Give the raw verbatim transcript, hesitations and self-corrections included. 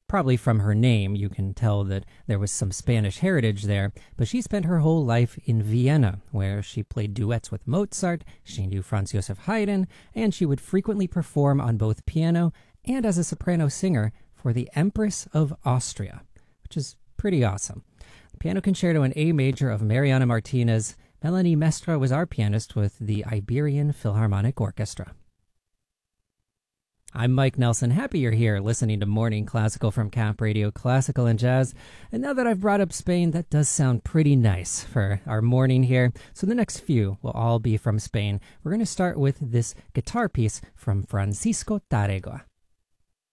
Probably from her name, you can tell that there was some Spanish heritage there, but she spent her whole life in Vienna, where she played duets with Mozart, she knew Franz Joseph Haydn, and she would frequently perform on both piano and as a soprano singer for the Empress of Austria, which is pretty awesome. The Piano Concerto in A Major of Mariana Martinez. Melanie Mestre was our pianist with the Iberian Philharmonic Orchestra. I'm Mike Nelson. Happy you're here listening to Morning Classical from Cap Radio Classical and Jazz. And now that I've brought up Spain, that does sound pretty nice for our morning here. So the next few will all be from Spain. We're going to start with this guitar piece from Francisco Tárrega.